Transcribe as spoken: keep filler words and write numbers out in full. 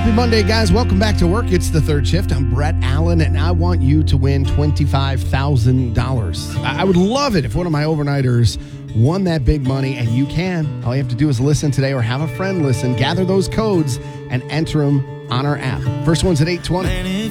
Monday, guys. Welcome back to work. It's the third shift. I'm Brett Allen, and I want you to win twenty-five thousand dollars. I would love it if one of my overnighters won that big money, and you can. All you have to do is listen today or have a friend listen, gather those codes, and enter them on our app. First one's at eight twenty.